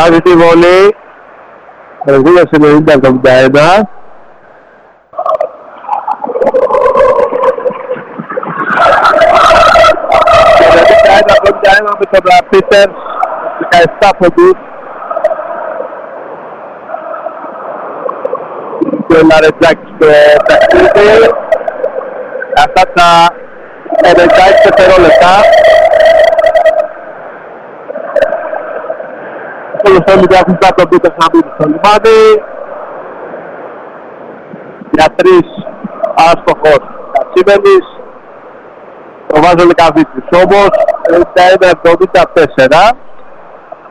Βάζει τη βολή. Εργούλες 90-71. Με τον Πίτερς, 17 πόντους. Και ο Λαρετζάκης στο παιχνίδι. Αυτά τα 96 δευτερόλεπτα. Όλους όλοι διάχουν τα τον Πίτερς να μπουν στο λιμάνι. Για 3 άστοχος Κατσίμενης. Το βάζω Λεκαβίτης όμως 91-74.